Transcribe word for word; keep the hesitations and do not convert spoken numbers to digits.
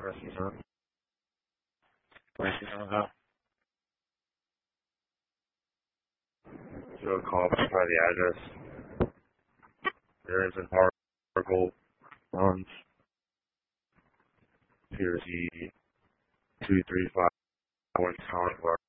Restaurant. Please know how. So a call by the address. There is an article on P R C two three five one Tower